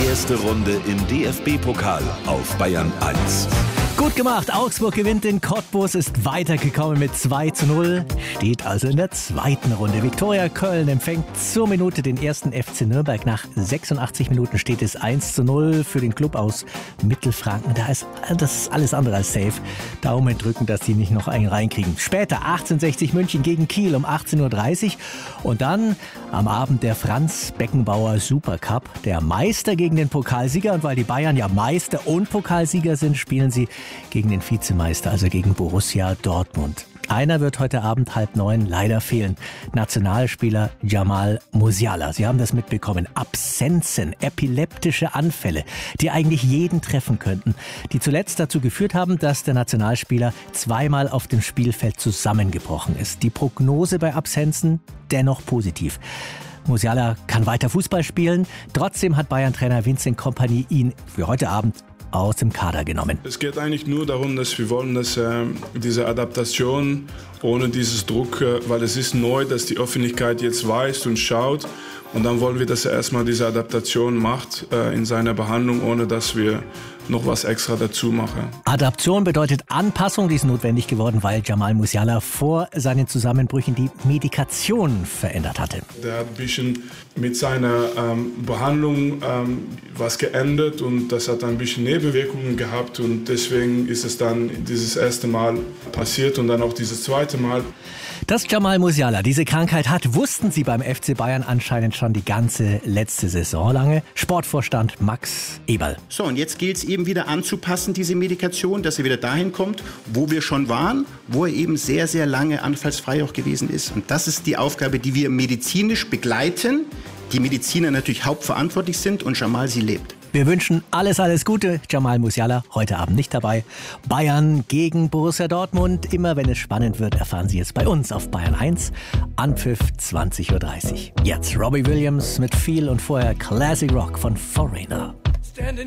erste Runde im DFB-Pokal auf Bayern 1. Gut gemacht, Augsburg gewinnt in Cottbus, ist weitergekommen mit 2:0, steht also in der zweiten Runde. Viktoria Köln empfängt zur Minute den ersten FC Nürnberg. Nach 86 Minuten steht es 1:0 für den Club aus Mittelfranken. Das ist alles andere als safe. Daumen drücken, dass die nicht noch einen reinkriegen. Später 1860 München gegen Kiel um 18:30 Uhr und dann am Abend der Franz Beckenbauer Supercup. Der Meister gegen den Pokalsieger, und weil die Bayern ja Meister und Pokalsieger sind, spielen sie gegen den Vizemeister, also gegen Borussia Dortmund. Einer wird heute Abend 8:30 leider fehlen. Nationalspieler Jamal Musiala. Sie haben das mitbekommen. Absenzen, epileptische Anfälle, die eigentlich jeden treffen könnten, die zuletzt dazu geführt haben, dass der Nationalspieler zweimal auf dem Spielfeld zusammengebrochen ist. Die Prognose bei Absenzen dennoch positiv. Musiala kann weiter Fußball spielen. Trotzdem hat Bayern-Trainer Vincent Kompany ihn für heute Abend aus dem Kader genommen. Es geht eigentlich nur darum, dass wir wollen, dass diese Adaptation ohne dieses Druck, weil es ist neu, dass die Öffentlichkeit jetzt weiß und schaut, und dann wollen wir, dass er erstmal diese Adaptation macht in seiner Behandlung, ohne dass wir noch was extra dazu machen. Adaption bedeutet Anpassung, die ist notwendig geworden, weil Jamal Musiala vor seinen Zusammenbrüchen die Medikation verändert hatte. Der hat ein bisschen mit seiner Behandlung was geändert, und das hat ein bisschen Nebenwirkungen gehabt, und deswegen ist es dann dieses erste Mal passiert und dann auch dieses zweite Mal. Dass Jamal Musiala diese Krankheit hat, wussten sie beim FC Bayern anscheinend schon die ganze letzte Saison lange. Sportvorstand Max Eberl. So, und jetzt gilt es eben wieder anzupassen, diese Medikation, dass er wieder dahin kommt, wo wir schon waren, wo er eben sehr, sehr lange anfallsfrei auch gewesen ist. Und das ist die Aufgabe, die wir medizinisch begleiten, die Mediziner natürlich hauptverantwortlich sind und Jamal sie lebt. Wir wünschen alles Gute. Jamal Musiala heute Abend nicht dabei. Bayern gegen Borussia Dortmund. Immer wenn es spannend wird, erfahren Sie es bei uns auf Bayern 1. Anpfiff 20:30 Uhr. Jetzt Robbie Williams mit Feel und vorher Classic Rock von Foreigner.